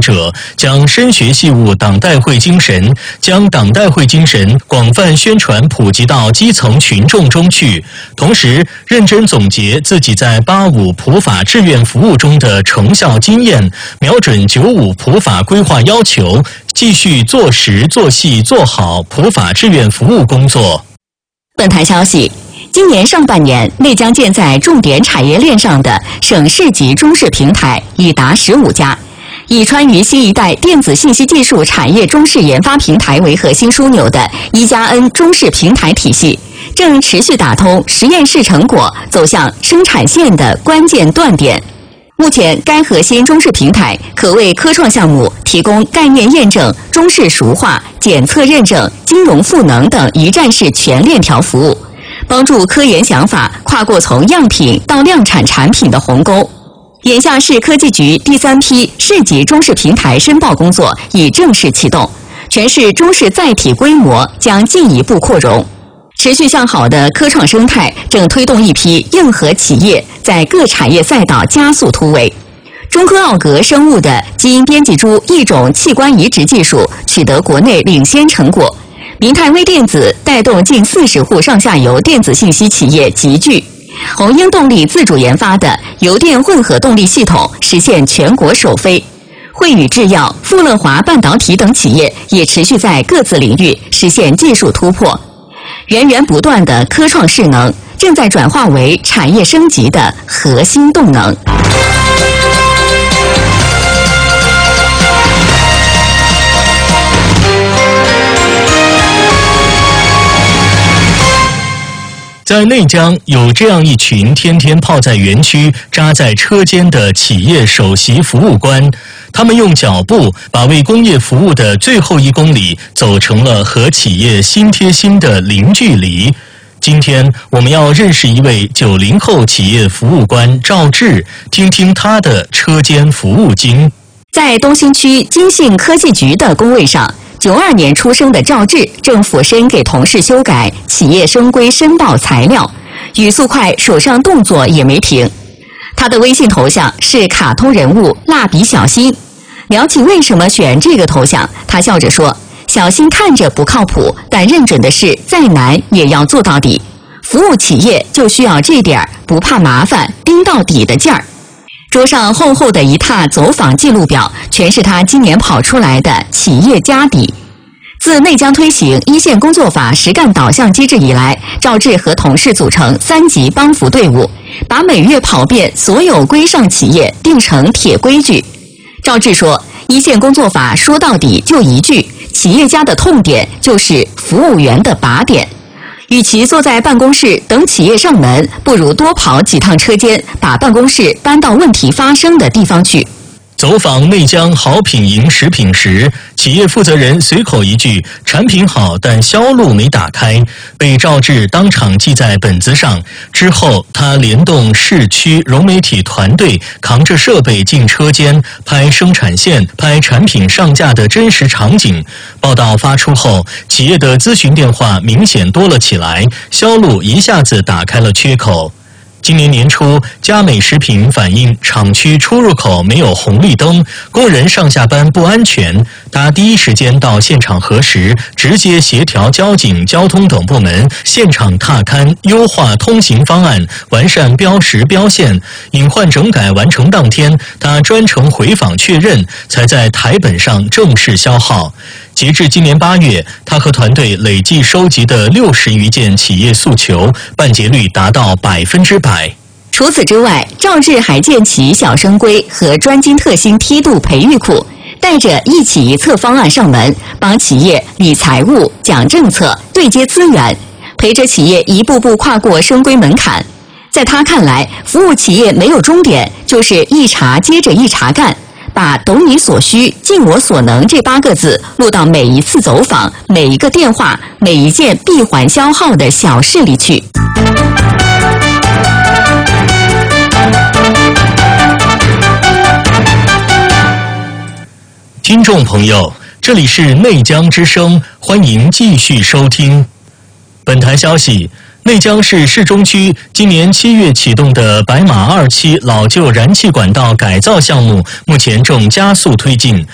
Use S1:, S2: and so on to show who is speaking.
S1: 者，将深学细悟党代会精神，将党代会精神广泛宣传普及到基层群众中去，同时认真总结自己在85普法志愿服务中的成效经验，瞄准95普法规划要求，继续做实做细做好普法志愿服务工作。
S2: 本台消息，今年上半年，内江建在重点产业链上的省市级中试平台已达15家。以川渝新一代电子信息技术产业中试研发平台为核心枢纽的1+N中试平台体系，正持续打通实验室成果走向生产线的关键断点。目前，该核心中试平台可为科创项目提供概念验证、中试熟化、检测认证、金融赋能等一站式全链条服务，帮助科研想法跨过从样品到量产产品的鸿沟。眼下市科技局第3批市级中试平台申报工作已正式启动，全市中试载体规模将进一步扩容。持续向好的科创生态正推动一批硬核企业在各产业赛道加速突围。中科奥格生物的基因编辑株一种器官移植技术取得国内领先成果，明泰微电子带动近40户上下游电子信息企业集聚，红鹰动力自主研发的油电混合动力系统实现全国首飞。汇宇制药、富乐华半导体等企业也持续在各自领域实现技术突破。源源不断的科创势能正在转化为产业升级的核心动能。
S1: 在内江有这样一群天天泡在园区、扎在车间的企业首席服务官，他们用脚步把为工业服务的最后1公里走成了和企业心贴心的零距离。今天我们要认识一位90后企业服务官赵志，听听他的车间服务经。
S2: 在东兴区金信科技局的工位上，92年出生的赵志正俯身给同事修改企业生规申报材料，语速快，手上动作也没停。他的微信头像是卡通人物蜡笔小新。聊起为什么选这个头像，他笑着说：“小新看着不靠谱，但认准的是再难也要做到底。服务企业就需要这点不怕麻烦、盯到底的劲儿。”桌上厚厚的一沓走访记录表，全是他今年跑出来的企业家底。自内江推行一线工作法实干导向机制以来，赵志和同事组成3级帮扶队伍，把每月跑遍所有规上企业定成铁规矩。赵志说，一线工作法说到底就一句，企业家的痛点就是服务员的靶点。与其坐在办公室等企业上门，不如多跑几趟车间，把办公室搬到问题发生的地方去。
S1: 走访内江好品营食品时，企业负责人随口一句“产品好，但销路没打开”，被赵志当场记在本子上。之后，他联动市区融媒体团队，扛着设备进车间，拍生产线、拍产品上架的真实场景。报道发出后，企业的咨询电话明显多了起来，销路一下子打开了缺口。今年年初，佳美食品反映厂区出入口没有红绿灯，工人上下班不安全。他第一时间到现场核实，直接协调交警、交通等部门现场踏勘，优化通行方案，完善标识标线。隐患整改完成当天，他专程回访确认，才在台本上正式销号。截至今年8月，他和团队累计收集的60余件企业诉求，办结率达到100%。
S2: 除此之外，赵志还建起小生规和专精特新梯度培育库，带着一起一策方案上门，帮企业理财务、讲政策、对接资源，陪着企业一步步跨过生规门槛。在他看来，服务企业没有终点，就是一茬接着一茬干。把懂你所需、尽我所能这8个字录到每一次走访、每一个电话、每一件闭环消耗的小事里去。
S1: 听众朋友，这里是内江之声，欢迎继续收听。本台消息，内江市市中区今年7月启动的白马2期老旧燃气管道改造项目，目前正加速推进。